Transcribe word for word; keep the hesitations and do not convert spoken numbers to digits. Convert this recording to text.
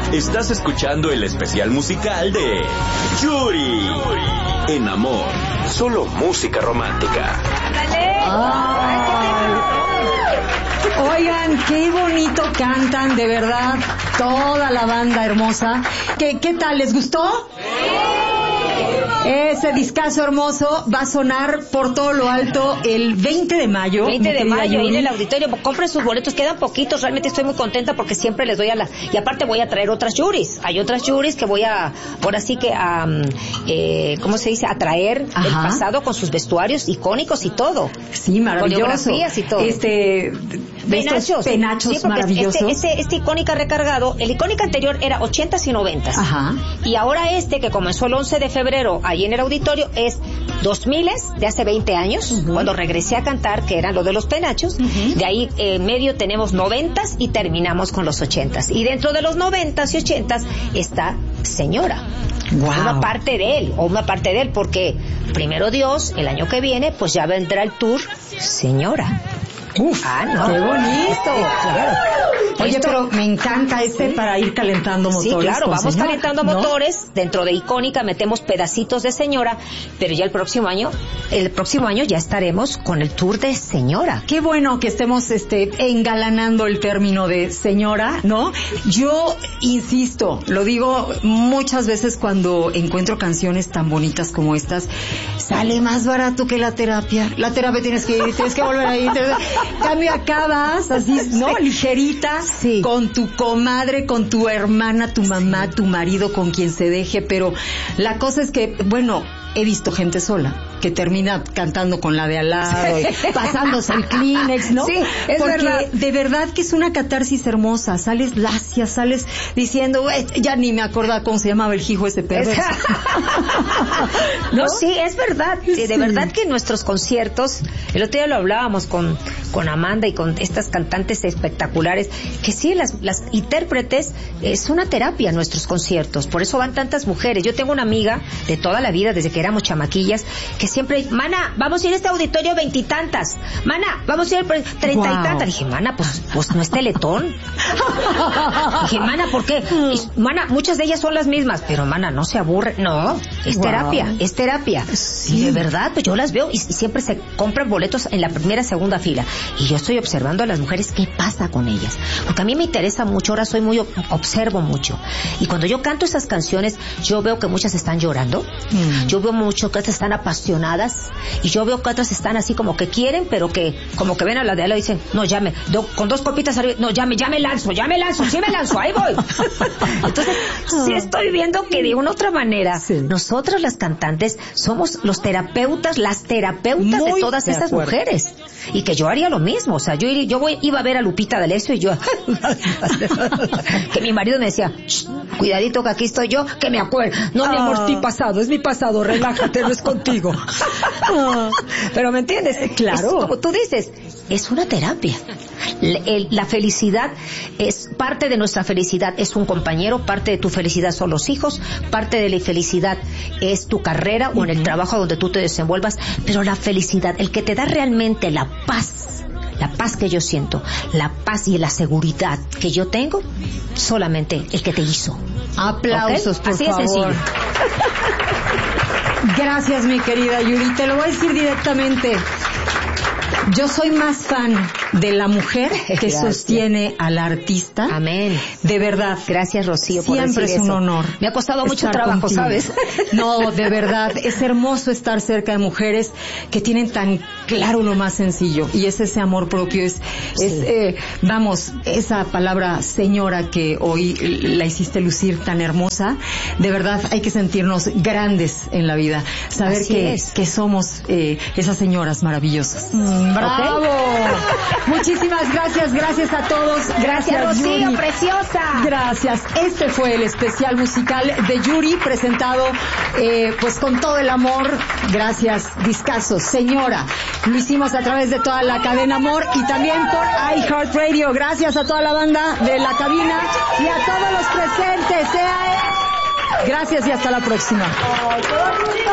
Estás escuchando el especial musical de Yuri. En Amor, solo música romántica. Ay. Oigan, qué bonito cantan, de verdad, toda la banda hermosa. ¿Qué, qué tal? ¿Les gustó? Ese discazo hermoso va a sonar por todo lo alto el veinte de mayo. veinte de mayo, ahí en el auditorio. Compren sus boletos, quedan poquitos. Realmente estoy muy contenta porque siempre les doy a la... Y aparte voy a traer otras Yuris. Hay otras Yuris que voy a, ahora sí que a, eh, ¿cómo se dice? A traer el pasado con sus vestuarios icónicos y todo. Sí, maravilloso. Coreografías y todo. Este... Penachos. Penachos sí, maravillosos. Este, este, este icónica recargado, el icónica anterior era ochentas y noventas. Ajá. Y ahora este, que comenzó el once de febrero, ahí en el auditorio, es dos miles de hace veinte años, uh-huh. cuando regresé a cantar, que eran lo de los penachos. Uh-huh. De ahí en eh, medio tenemos noventas y terminamos con los ochentas. Y dentro de los noventas y ochentas está Señora. Wow. Una parte de él, o una parte de él, porque primero Dios, el año que viene, pues ya vendrá el tour Señora. Uf, ah, no. Qué bonito. Claro. Oye, Esto, pero me encanta este ¿sí? para ir calentando motores. Sí, claro, vamos señora, calentando ¿no? motores. Dentro de Icónica metemos pedacitos de Señora, pero ya el próximo año, el próximo año ya estaremos con el tour de Señora. Qué bueno que estemos este engalanando el término de Señora, ¿no? Yo insisto, lo digo muchas veces cuando encuentro canciones tan bonitas como estas, sale más barato que la terapia. La terapia tienes que ir, tienes que volver a ir. Cambio acabas así, ¿no? Sí. Ligerita, sí. Con tu comadre, con tu hermana, tu mamá, tu marido, con quien se deje, pero la cosa es que, bueno, he visto gente sola que termina cantando con la de al lado, sí. y pasándose el Kleenex, ¿no? Sí, es porque verdad. De verdad que es una catarsis hermosa. Sales lacia, sales diciendo, ya ni me acordaba cómo se llamaba el hijo ese perverso. ¿No? ¿No? Sí, es verdad. Sí. De verdad que nuestros conciertos, el otro día lo hablábamos con, con Amanda y con estas cantantes espectaculares, que sí, las, las intérpretes, es una terapia nuestros conciertos. Por eso van tantas mujeres. Yo tengo una amiga de toda la vida, desde que éramos chamaquillas, que siempre, mana, vamos a ir a este auditorio veintitantas, mana, vamos a ir a treinta wow. y tantas. Dije, mana, pues, pues no es Teletón. Dije, mana, ¿por qué? Y, mana, muchas de ellas son las mismas, pero mana, no se aburre. No, es wow. terapia, es terapia. Sí. Y de verdad, pues yo las veo y, y siempre se compran boletos en la primera, segunda fila. Y yo estoy observando a las mujeres qué pasa con ellas. Porque a mí me interesa mucho, ahora soy muy, observo mucho. Y cuando yo canto esas canciones, yo veo que muchas están llorando. Mm. Yo veo mucho que otras están apasionadas y yo veo que otras están así como que quieren, pero que como que ven a la de él y dicen, no, ya me, do, con dos copitas arriba, no, ya me, ya me lanzo, ya me lanzo, sí me lanzo, ahí voy. Entonces, sí estoy viendo que de una otra manera, sí. nosotros las cantantes somos los terapeutas, las terapeutas Muy de todas de estas acuerdo. mujeres. Y que yo haría lo mismo, o sea, yo, yo voy, iba a ver a Lupita D'Alessio y yo, que mi marido me decía, cuidadito que aquí estoy yo, que me acuerdo, no, mi amor, es mi pasado, es mi pasado, relájate, no es contigo. Pero ¿me entiendes? Claro. Es, como tú dices, es una terapia. La, el, la felicidad es parte de nuestra felicidad, es un compañero, parte de tu felicidad son los hijos, parte de la felicidad es tu carrera o en el trabajo donde tú te desenvuelvas, pero la felicidad, el que te da realmente la paz, la paz que yo siento, la paz y la seguridad que yo tengo, solamente el que te hizo. Aplausos, ¿okay? por Así favor. Es sencillo. Gracias, mi querida Yuri. Te lo voy a decir directamente. Yo soy más fan de la mujer que Gracias. sostiene al artista. Amén. De verdad. Gracias, Rocío, por Siempre decir es un eso. honor. Me ha costado mucho trabajo, contigo. ¿sabes? No, de verdad. Es hermoso estar cerca de mujeres que tienen tan claro lo más sencillo. Y es ese amor propio. Es, sí. es eh, vamos, esa palabra señora que hoy la hiciste lucir tan hermosa. De verdad, hay que sentirnos grandes en la vida. Saber Así que, es. que somos eh, esas señoras maravillosas. Mm, ¡bravo! Okay. Muchísimas gracias, gracias a todos. Gracias, gracias Rocío, Yuri. preciosa. Gracias. Este fue el especial musical de Yuri, presentado eh, pues con todo el amor. Gracias, discazo, señora. Lo hicimos a través de toda la cadena Amor y también por iHeartRadio. Gracias a toda la banda de la cabina y a todos los presentes. Sea... Gracias y hasta la próxima.